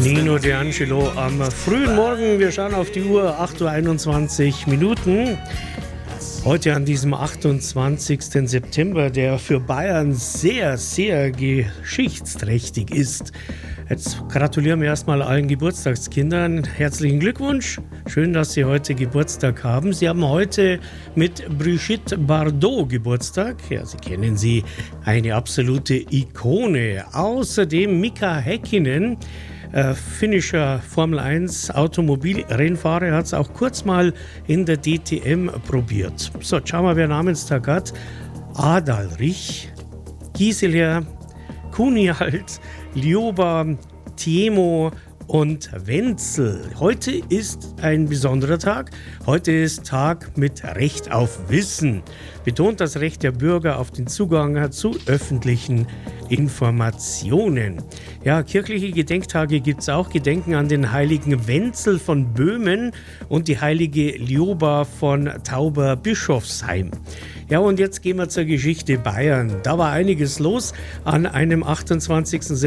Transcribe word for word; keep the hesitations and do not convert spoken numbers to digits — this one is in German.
Nino D'Angelo am frühen Morgen. Wir schauen auf die Uhr, acht Uhr einundzwanzig Minuten. Heute an diesem achtundzwanzigsten September, der für Bayern sehr, sehr geschichtsträchtig ist. Jetzt gratulieren wir erstmal allen Geburtstagskindern. Herzlichen Glückwunsch. Schön, dass Sie heute Geburtstag haben. Sie haben heute mit Brigitte Bardot Geburtstag. Ja, Sie kennen sie, eine absolute Ikone. Außerdem Mika Häkkinen, äh, finnischer Formel eins Automobilrennfahrer, hat es auch kurz mal in der D T M probiert. So, schauen wir, wer Namenstag hat. Adalrich, Gisela, Kunialt, Lioba, Tiemo und Wenzel. Heute ist ein besonderer Tag. Heute ist Tag mit Recht auf Wissen. Betont das Recht der Bürger auf den Zugang zu öffentlichen Informationen. Ja, kirchliche Gedenktage gibt es auch. Gedenken an den heiligen Wenzel von Böhmen und die heilige Lioba von Tauberbischofsheim. Ja, und jetzt gehen wir zur Geschichte Bayern. Da war einiges los an einem achtundzwanzigsten